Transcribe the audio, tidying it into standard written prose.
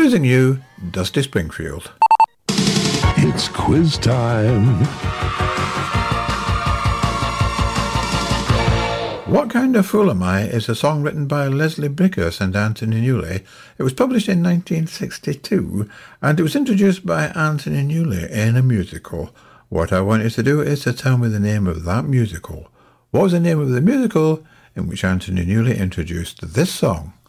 Losing You, Dusty Springfield. It's quiz time. What Kind of Fool Am I is a song written by Leslie Bricusse and Anthony Newley. It was published in 1962 and it was introduced by Anthony Newley in a musical. What I want you to do is to tell me the name of that musical. What was the name of the musical in which Anthony Newley introduced this song?